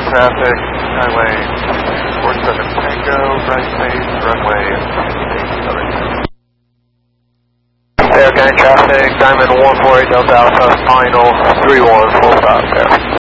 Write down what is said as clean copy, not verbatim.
traffic, Highway 47 Tango, right base, runway 28 Southern. Fair County traffic, Diamond 148 Delta Alpha, final 31, full stop there.